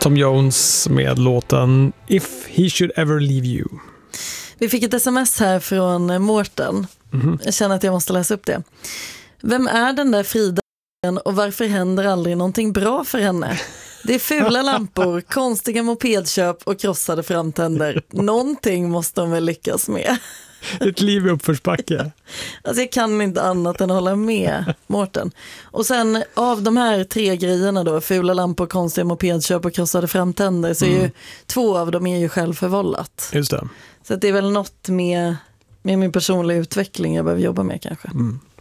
Tom Jones med låten If He Should Ever Leave You. Vi fick ett sms här från Mårten. Jag känner att jag måste läsa upp det. Vem är den där Frida och varför händer aldrig någonting bra för henne? Det är fula lampor, konstiga mopedköp och krossade framtänder. Någonting måste de väl lyckas med. Ett liv i uppförsbacke. Alltså jag kan inte annat än hålla med Mårten. Och sen av de här 3 grejerna då, fula lampor, konstiga mopedköp och krossade framtänder, så är ju 2 av dem är ju självförvållat. Just det. Så att det är väl något med min personliga utveckling jag behöver jobba med kanske.